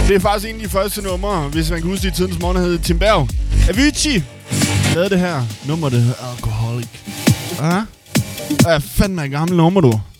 Det er faktisk en af de første numre, hvis man kan huske det i tidens morgen, hed Tim Berg. Avicii lavede det her nummer, det hedder Alcoholic. Ja, fandme et gammelt nummer, du.